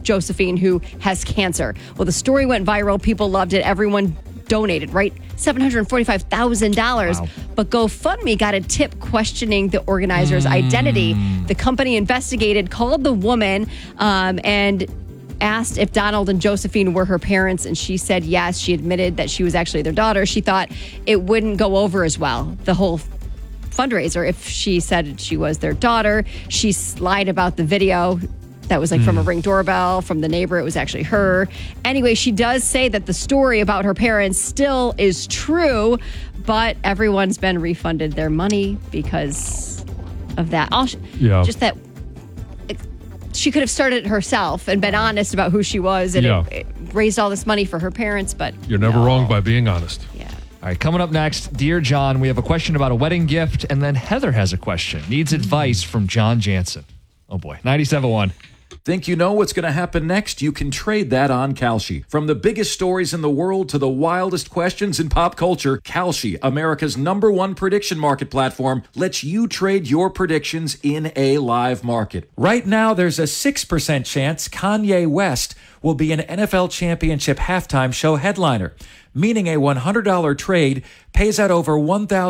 Josephine, who has cancer. Well, the story went viral. People loved it. Everyone donated, right? $745,000. Wow. But GoFundMe got a tip questioning the organizer's identity. The company investigated, called the woman, and asked if Donald and Josephine were her parents, and she said yes. She admitted that she was actually their daughter. She thought it wouldn't go over as well, the whole fundraiser, if she said she was their daughter. She lied about the video. That was like from a Ring doorbell, from the neighbor. It was actually her. Anyway, she does say that the story about her parents still is true, but everyone's been refunded their money because of that. Just that she could have started it herself and been honest about who she was, and it raised all this money for her parents, but you're never wrong by being honest. Yeah. All right, coming up next, Dear John, we have a question about a wedding gift, and then Heather has a question. Needs advice from John Jansen. Oh boy. 97.1. Think you know what's going to happen next? You can trade that on Kalshi. From the biggest stories in the world to the wildest questions in pop culture, Kalshi, America's #1 prediction market platform, lets you trade your predictions in a live market. Right now, there's a 6% chance Kanye West will be an NFL championship halftime show headliner, meaning a $100 trade pays out over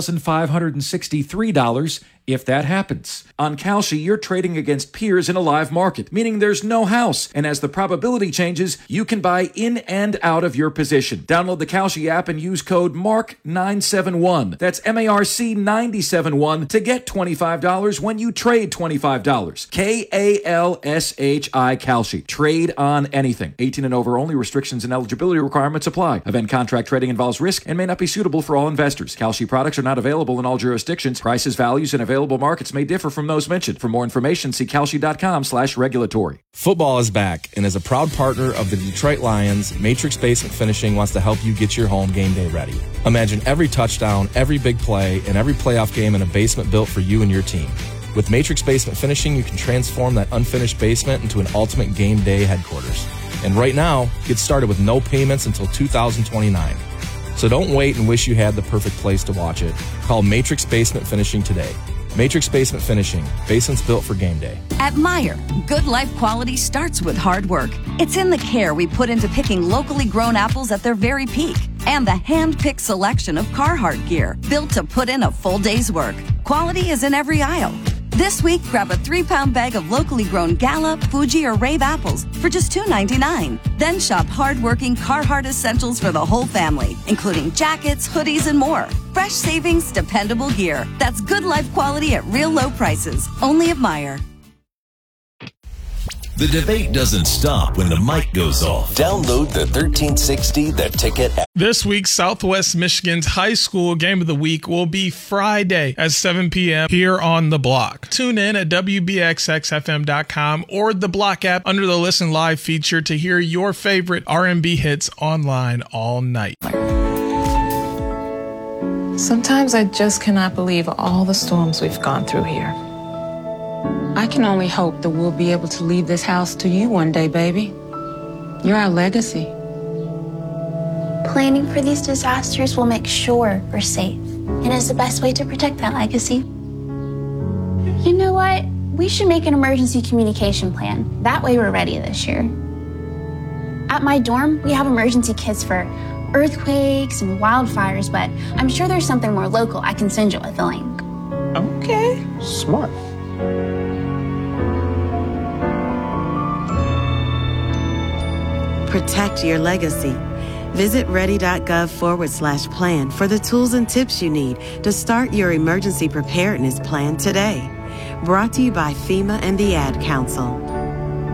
$1,563 if that happens. On Kalshi, you're trading against peers in a live market, meaning there's no house, and as the probability changes, you can buy in and out of your position. Download the Kalshi app and use code MARK971. That's MARC971 to get $25 when you trade $25. KALSHI Kalshi. Trade on anything. 18 and over only. Restrictions and eligibility requirements apply. Event contract trading involves risk and may not be suitable for all investors. Kalshi products are not available in all jurisdictions. Prices, values, and available markets may differ from those mentioned. For more information, see Kalshi.com/regulatory. Football is back, and as a proud partner of the Detroit Lions, Matrix Basement Finishing wants to help you get your home game day ready. Imagine every touchdown, every big play, and every playoff game in a basement built for you and your team. With Matrix Basement Finishing, you can transform that unfinished basement into an ultimate game day headquarters. And right now, get started with no payments until 2029. So don't wait and wish you had the perfect place to watch it. Call Matrix Basement Finishing today. Matrix Basement Finishing. Basements built for game day. At Meijer, good life quality starts with hard work. It's in the care we put into picking locally grown apples at their very peak, and the hand-picked selection of Carhartt gear built to put in a full day's work. Quality is in every aisle. This week, grab a 3-pound bag of locally grown Gala, Fuji, or Rave apples for just $2.99. Then shop hard-working Carhartt essentials for the whole family, including jackets, hoodies, and more. Fresh savings, dependable gear. That's good life quality at real low prices. Only at Meijer. The debate doesn't stop when the mic goes off. Download the 1360 The Ticket app. This week, Southwest Michigan's high school game of the week will be Friday at 7 p.m. here on The Block. Tune in at WBXXFM.com or the Block app under the Listen Live feature to hear your favorite R&B hits online all night. Sometimes I just cannot believe all the storms we've gone through here. I can only hope that we'll be able to leave this house to you one day, baby. You're our legacy. Planning for these disasters will make sure we're safe, and is the best way to protect that legacy. You know what? We should make an emergency communication plan. That way we're ready this year. At my dorm, we have emergency kits for earthquakes and wildfires, but I'm sure there's something more local I can send you with a link. Okay. Smart. Protect your legacy. Visit ready.gov/plan for the tools and tips you need to start your emergency preparedness plan today. Brought to you by FEMA and the Ad Council.